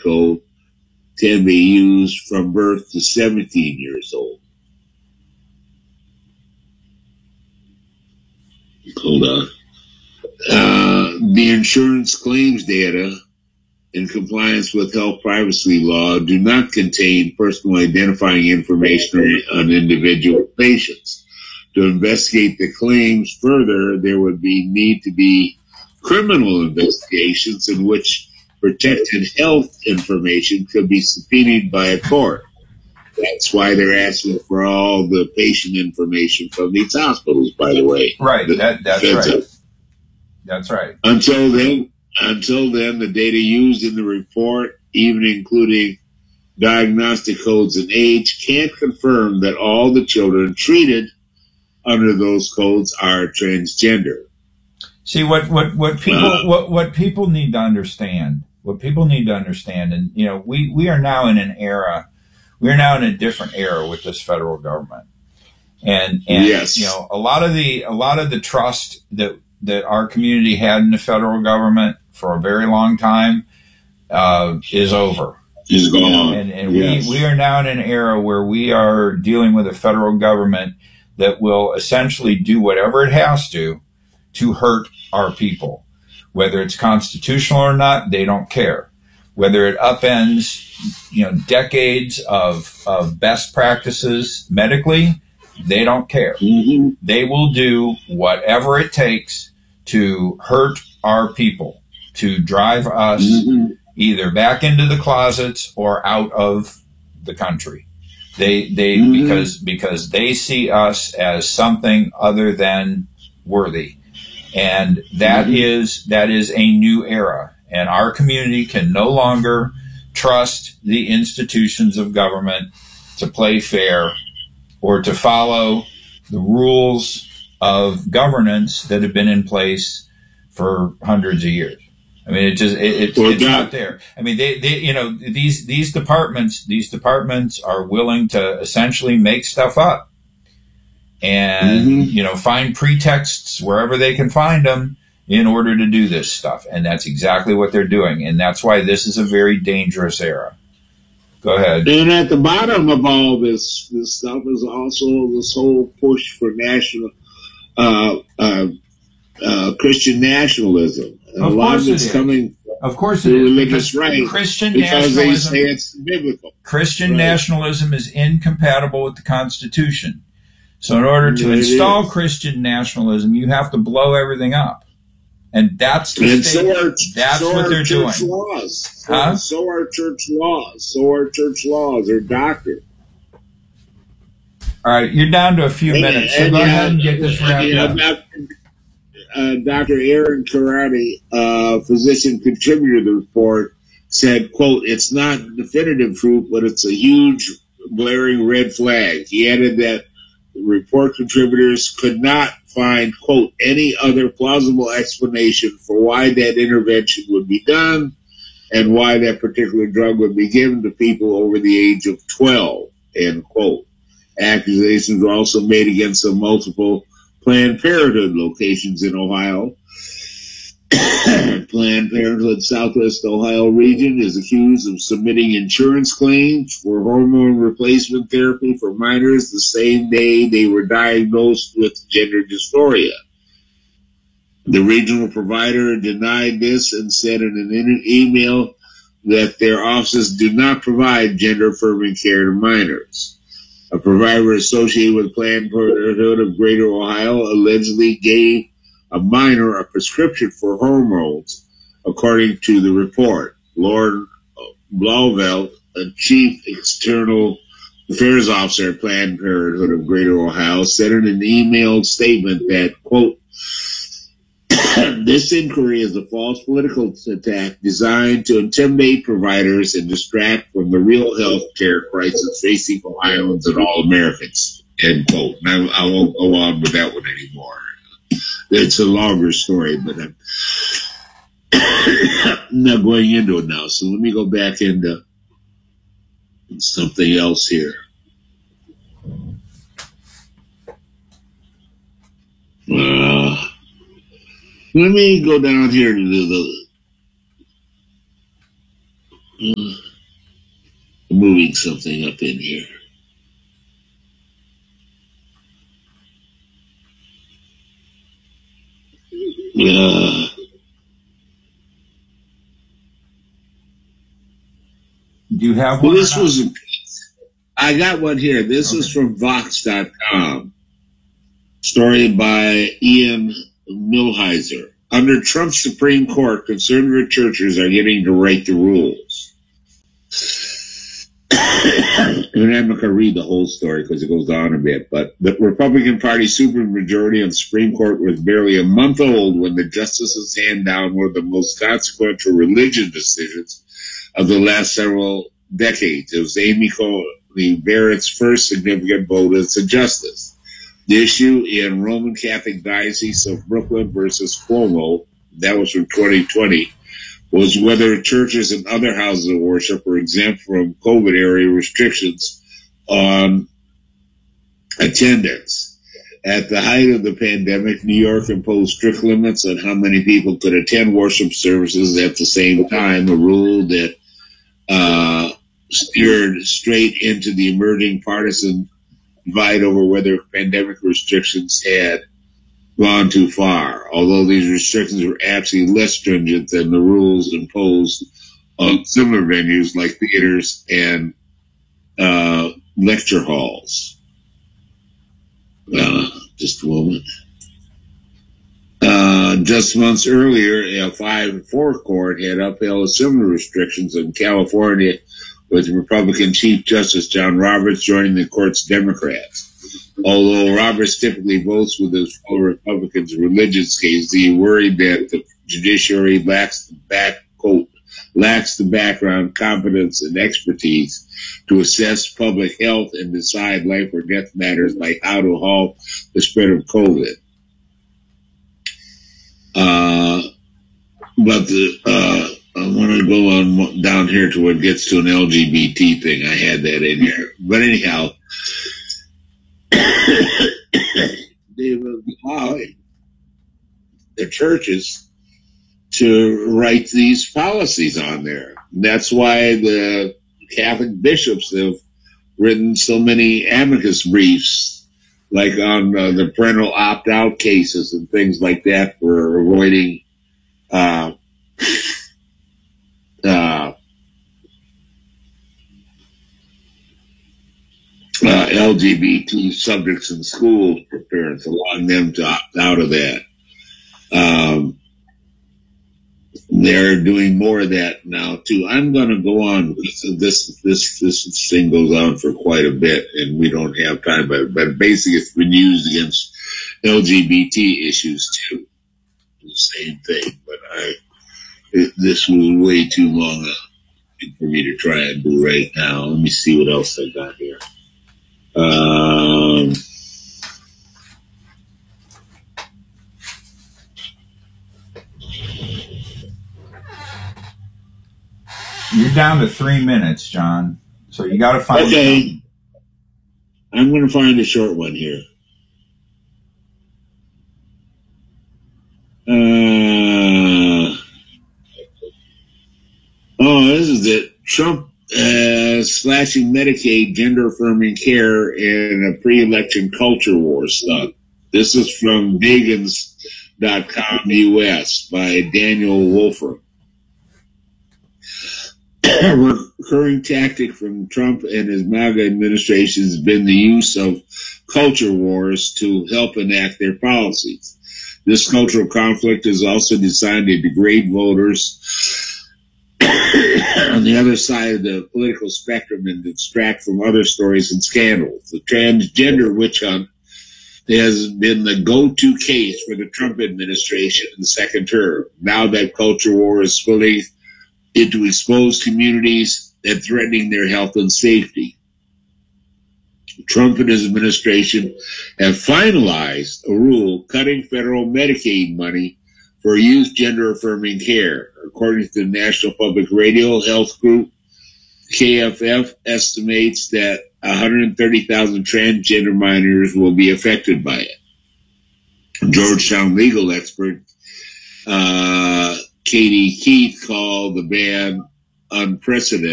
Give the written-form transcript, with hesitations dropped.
code can be used from birth to 17 years old. Hold on. The insurance claims data in compliance with health privacy law do not contain personal identifying information on individual patients. To investigate the claims further, there would need to be criminal investigations in which protected health information could be subpoenaed by a court. That's why they're asking for all the patient information from these hospitals, by the way. Right, that's right. That's right. Until then, the data used in the report, even including diagnostic codes and age, can't confirm that all the children treated under those codes are transgender. See, what people need to understand, and we are now in an era, we're now in a different era with this federal government, and yes. A lot of the trust that our community had in the federal government for a very long time is over. Is gone. And yes. we are now in an era where we are dealing with a federal government that will essentially do whatever it has to hurt our people. Whether it's constitutional or not, they don't care. Whether it upends, decades of best practices medically, they don't care. Mm-hmm. They will do whatever it takes to hurt our people, to drive us mm-hmm. either back into the closets or out of the country. They mm-hmm. because they see us as something other than worthy. And that mm-hmm. is a new era. And our community can no longer trust the institutions of government to play fair or to follow the rules of governance that have been in place for hundreds of years. I mean, it's not there. I mean, these departments are willing to essentially make stuff up and, mm-hmm. Find pretexts wherever they can find them in order to do this stuff. And that's exactly what they're doing. And that's why this is a very dangerous era. Go ahead. And at the bottom of all this stuff is also this whole push for national, Christian nationalism. And of a lot course of it's coming of course from it is. religious right Christian because nationalism, they say it's biblical. Christian right. nationalism is incompatible with the Constitution. So in order to install Christian nationalism, you have to blow everything up. And that's the that's what they're doing. Laws. Huh? So are church laws. So are church laws or doctrine. All right, you're down to a few minutes, so go ahead and get this wrapped up. Dr. Aaron Karate, physician contributor to the report, said, quote, "It's not definitive proof, but it's a huge glaring red flag." He added that the report contributors could not find, quote, "any other plausible explanation for why that intervention would be done and why that particular drug would be given to people over the age of 12, end quote. Accusations were also made against the multiple Planned Parenthood locations in Ohio. Planned Parenthood Southwest Ohio region is accused of submitting insurance claims for hormone replacement therapy for minors the same day they were diagnosed with gender dysphoria. The regional provider denied this and said in an email that their offices do not provide gender-affirming care to minors. A provider associated with Planned Parenthood of Greater Ohio allegedly gave a minor a prescription for hormones, according to the report. Lauren Blauvelt, a chief external affairs officer at Planned Parenthood of Greater Ohio, said in an emailed statement that, quote, "This inquiry is a false political attack designed to intimidate providers and distract from the real health care crisis facing Ohioans and all Americans," end quote. And I won't go on with that one anymore. It's a longer story, but I'm not going into it now. So let me go back into something else here. Let me go down here to moving something up in here. Do you have one? Well, I got one here. This is from Vox.com. Story by Ian Millhiser. Under Trump's Supreme Court, conservative churches are getting to write the rules. And I'm not going to read the whole story because it goes on a bit, but the Republican Party supermajority on the Supreme Court was barely a month old when the justices handed down one of the most consequential religion decisions of the last several decades. It was Amy Coney Barrett's first significant vote as a justice. The issue in Roman Catholic Diocese of Brooklyn versus Cuomo, that was from 2020, was whether churches and other houses of worship were exempt from COVID-era restrictions on attendance. At the height of the pandemic, New York imposed strict limits on how many people could attend worship services at the same time, a rule that steered straight into the emerging partisan divide over whether pandemic restrictions had gone too far, although these restrictions were actually less stringent than the rules imposed on similar venues like theaters and lecture halls. Just a moment. Just months earlier, a 5-4 court had upheld similar restrictions in California, with Republican Chief Justice John Roberts joining the court's Democrats. Although Roberts typically votes with his fellow Republicans in religious cases, he worried that the judiciary lacks the background, competence, and expertise to assess public health and decide life or death matters like how to halt the spread of COVID. I want to go on down here to what gets to an LGBT thing. I had that in here. But anyhow, they were allowing the churches to write these policies on there. That's why the Catholic bishops have written so many amicus briefs, like on the parental opt-out cases and things like that, for avoiding LGBT subjects in schools for parents, allowing them to opt out of that. They're doing more of that now too. I'm going to go on because this thing goes on for quite a bit, and we don't have time. But basically, it's been used against LGBT issues too. The same thing, but this was way too long for me to try and do right now. Let me see what else I got here. You're down to 3 minutes, John. So you got to find. Okay, something. I'm going to find a short one here. This is it. Trump slashing Medicaid, gender-affirming care, and a pre-election culture war stuff. This is from Vegans.com US by Daniel Wolfram. A recurring tactic from Trump and his MAGA administration has been the use of culture wars to help enact their policies. This cultural conflict is also designed to degrade voters on the other side of the political spectrum and distract from other stories and scandals. The transgender witch hunt has been the go-to case for the Trump administration in the second term. Now that culture war is spilling into exposed communities and threatening their health and safety. Trump and his administration have finalized a rule cutting federal Medicaid money for youth gender-affirming care. According to the National Public Radio Health Group, KFF estimates that 130,000 transgender minors will be affected by it. Georgetown legal expert Katie Keith called the ban unprecedented.